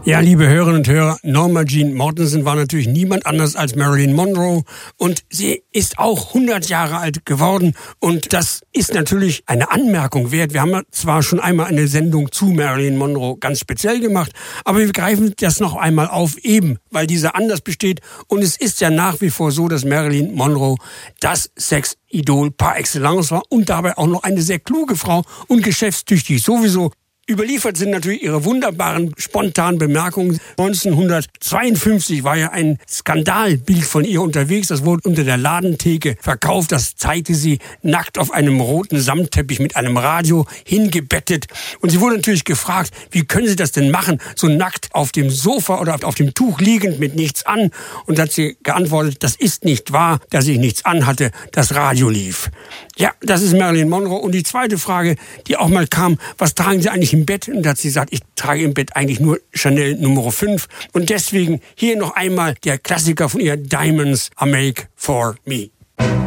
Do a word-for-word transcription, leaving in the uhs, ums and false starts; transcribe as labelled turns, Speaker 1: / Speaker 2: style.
Speaker 1: Ja, liebe Hörerinnen und Hörer, Norma Jean Mortensen war natürlich niemand anders als Marilyn Monroe und sie ist auch hundert Jahre alt geworden und das ist natürlich eine Anmerkung wert. Wir haben zwar schon einmal eine Sendung zu Marilyn Monroe ganz speziell gemacht, aber wir greifen das noch einmal auf, eben weil dieser Anlass besteht und es ist ja nach wie vor so, dass Marilyn Monroe das Sexidol par excellence war und dabei auch noch eine sehr kluge Frau und geschäftstüchtig sowieso. Überliefert sind natürlich ihre wunderbaren, spontanen Bemerkungen. neunzehnhundertzweiundfünfzig war ja ein Skandalbild von ihr unterwegs. Das wurde unter der Ladentheke verkauft. Das zeigte sie nackt auf einem roten Samtteppich mit einem Radio hingebettet. Und sie wurde natürlich gefragt, wie können Sie das denn machen? So nackt auf dem Sofa oder auf dem Tuch liegend mit nichts an. Und hat sie geantwortet, das ist nicht wahr, dass ich nichts anhatte. Das Radio lief. Ja, das ist Marilyn Monroe. Und die zweite Frage, die auch mal kam, was tragen Sie eigentlich im Bett? Und da hat sie gesagt, ich trage im Bett eigentlich nur Chanel Nummer fünf. Und deswegen hier noch einmal der Klassiker von ihr, Diamonds Are Made For Me.